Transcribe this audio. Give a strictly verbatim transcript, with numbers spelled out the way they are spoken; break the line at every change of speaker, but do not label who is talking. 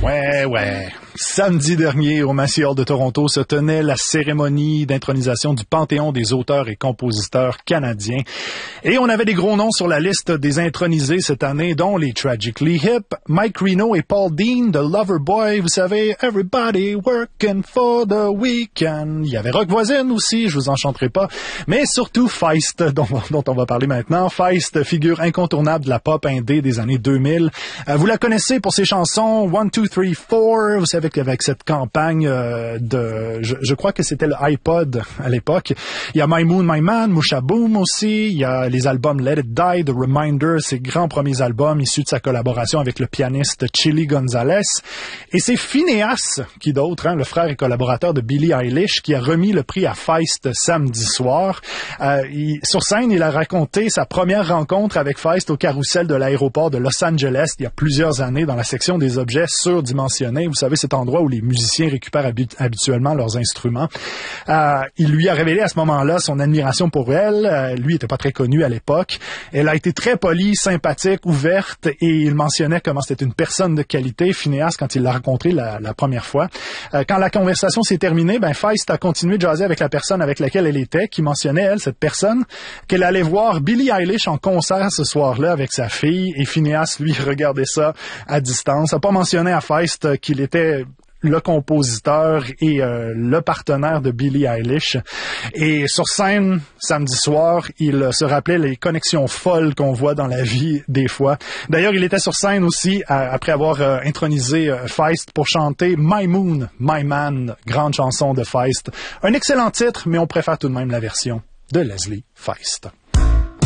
Ouais, ouais. Samedi dernier, au Massey Hall de Toronto, se tenait la cérémonie d'intronisation du Panthéon des auteurs et compositeurs canadiens. Et on avait des gros noms sur la liste des intronisés cette année, dont les Tragically Hip, Mike Reno et Paul Dean de Loverboy. Vous savez, Everybody Working for the Weekend. Il y avait Rock Voisine aussi, je vous en chanterai pas. Mais surtout Feist, dont, dont on va parler maintenant. Feist, figure incontournable de la pop indé des années deux mille. Euh, vous la connaissez pour ses chansons One, Two, Three, Four. Vous savez qu'avec cette campagne euh, de... Je, je crois que c'était le iPod à l'époque. Il y a My Moon, My Man, Musha Boom aussi. Il y a les albums Let It Die, The Reminder, ses grands premiers albums issus de sa collaboration avec le pianiste Chili Gonzalez. Et c'est Phineas, qui d'autre, hein, le frère et collaborateur de Billie Eilish, qui a remis le prix à Feist samedi soir. Euh, il, sur scène, il a raconté sa première rencontre avec Feist au carrousel de l'aéroport de Los Angeles il y a plusieurs années dans la section des objets surdimensionnés. Vous savez, cet endroit où les musiciens récupèrent habi- habituellement leurs instruments. Euh, il lui a révélé à ce moment-là son admiration pour elle. Euh, lui était pas très connu à l'époque. Elle a été très polie, sympathique, ouverte et il mentionnait comment c'était une personne de qualité, Phineas, quand il l'a rencontré la, la première fois. Euh, quand la conversation s'est terminée, ben Feist a continué de jaser avec la personne avec laquelle elle était, qui mentionnait, elle, cette personne, qu'elle allait voir Billie Eilish en concert ce soir-là avec sa fille et Phineas, lui, regardait ça à distance. Il n'a pas mentionné à Feist qu'il était le compositeur et euh, le partenaire de Billie Eilish. Et sur scène, samedi soir, il se rappelait les connexions folles qu'on voit dans la vie des fois. D'ailleurs, il était sur scène aussi, à, après avoir euh, intronisé euh, Feist pour chanter My Moon, My Man, grande chanson de Feist. Un excellent titre, mais on préfère tout de même la version de Leslie Feist.